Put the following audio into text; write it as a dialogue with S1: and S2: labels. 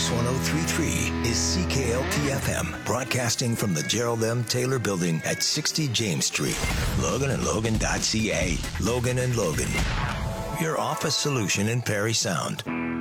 S1: News 1033 is CKLP-FM, broadcasting from the Gerald M. Taylor Building at 60 James Street. Logan and Logan.ca. Logan and Logan, your office solution in Perry Sound.